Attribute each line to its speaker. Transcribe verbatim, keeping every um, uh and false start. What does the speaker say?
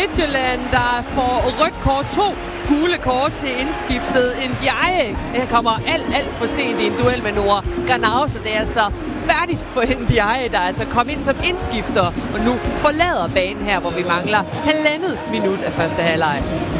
Speaker 1: Midtjylland, der får rødt kort, to gule kort til indskiftet. Ndiaye kommer alt, alt for sent i en duel med Noah Granau, så det er altså færdigt for Ndiaye, der altså kom ind som indskifter, og nu forlader banen her, hvor vi mangler halvandet minut af første halvleg.